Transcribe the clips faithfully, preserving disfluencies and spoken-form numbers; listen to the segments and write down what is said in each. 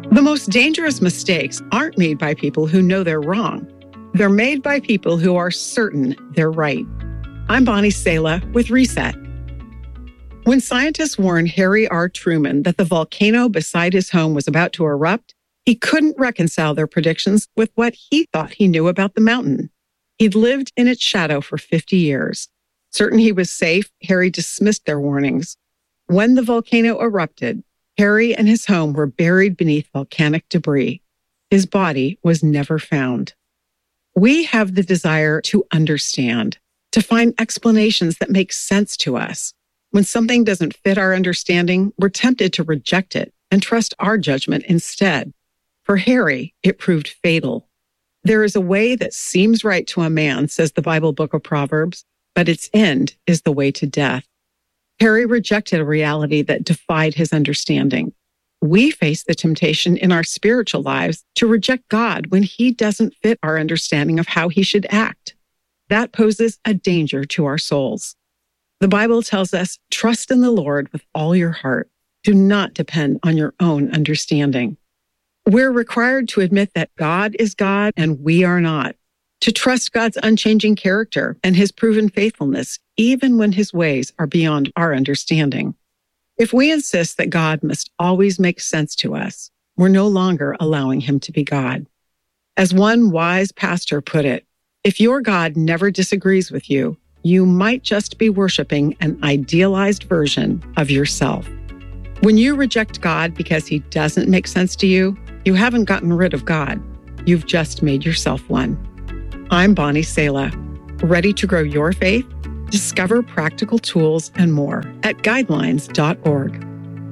The most dangerous mistakes aren't made by people who know they're wrong. They're made by people who are certain they're right. I'm Bonnie Sala with Reset. When scientists warned Harry R. Truman that the volcano beside his home was about to erupt, he couldn't reconcile their predictions with what he thought he knew about the mountain. He'd lived in its shadow for fifty years. Certain he was safe, Harry dismissed their warnings. When the volcano erupted, Harry and his home were buried beneath volcanic debris. His body was never found. We have the desire to understand, to find explanations that make sense to us. When something doesn't fit our understanding, we're tempted to reject it and trust our judgment instead. For Harry, it proved fatal. There is a way that seems right to a man, says the Bible book of Proverbs, but its end is the way to death. Harry rejected a reality that defied his understanding. We face the temptation in our spiritual lives to reject God when he doesn't fit our understanding of how he should act. That poses a danger to our souls. The Bible tells us, trust in the Lord with all your heart. Do not depend on your own understanding. We're required to admit that God is God and we are not, to trust God's unchanging character and his proven faithfulness, even when his ways are beyond our understanding. If we insist that God must always make sense to us, we're no longer allowing him to be God. As one wise pastor put it, if your God never disagrees with you, you might just be worshiping an idealized version of yourself. When you reject God because he doesn't make sense to you, you haven't gotten rid of God. You've just made yourself one. I'm Bonnie Sala. Ready to grow your faith? Discover practical tools and more at guidelines dot org.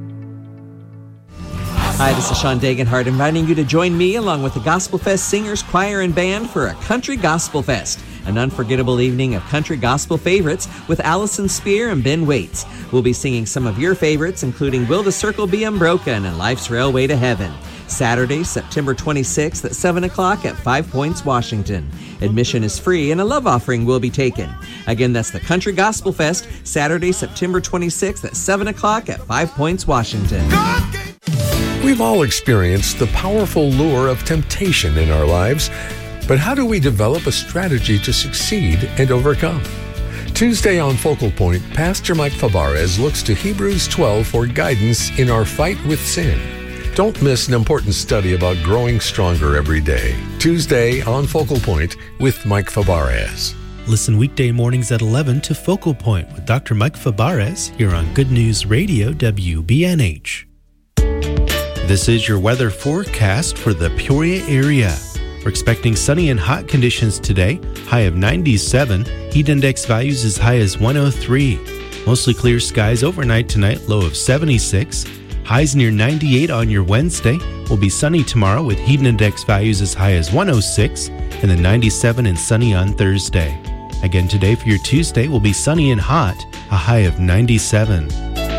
Hi, this is Sean Dagenhart inviting you to join me along with the Gospel Fest Singers, Choir, and Band for a Country Gospel Fest, an unforgettable evening of country gospel favorites with Allison Spear and Ben Waits. We'll be singing some of your favorites, including Will the Circle Be Unbroken and Life's Railway to Heaven. Saturday, September twenty-sixth at seven o'clock at Five Points, Washington. Admission is free and a love offering will be taken. Again, that's the Country Gospel Fest, Saturday, September twenty-sixth at seven o'clock at Five Points, Washington. We've all experienced the powerful lure of temptation in our lives, but how do we develop a strategy to succeed and overcome? Tuesday on Focal Point, Pastor Mike Fabarez looks to Hebrews twelve for guidance in our fight with sin. Don't miss an important study about growing stronger every day. Tuesday on Focal Point with Mike Fabarez. Listen weekday mornings at eleven to Focal Point with Doctor Mike Fabarez here on Good News Radio W B N H. This is your weather forecast for the Peoria area. We're expecting sunny and hot conditions today, high of ninety-seven, heat index values as high as one oh three. Mostly clear skies overnight tonight, low of seventy-six. Highs near ninety-eight on your Wednesday. Will be sunny tomorrow with heat index values as high as one oh six, and then ninety-seven and sunny on Thursday. Again today for your Tuesday will be sunny and hot, a high of ninety-seven.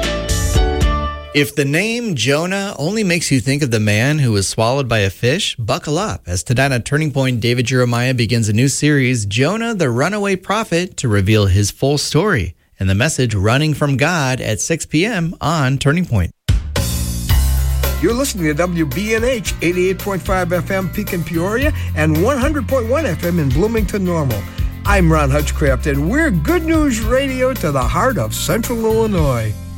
If the name Jonah only makes you think of the man who was swallowed by a fish, buckle up. As tonight on Turning Point, David Jeremiah begins a new series, Jonah the Runaway Prophet, to reveal his full story. And the message, Running from God, at six p.m. on Turning Point. You're listening to W B N H eighty-eight point five F M Pekin Peoria and one hundred point one F M in Bloomington Normal. I'm Ron Hutchcraft, and we're Good News Radio to the heart of Central Illinois.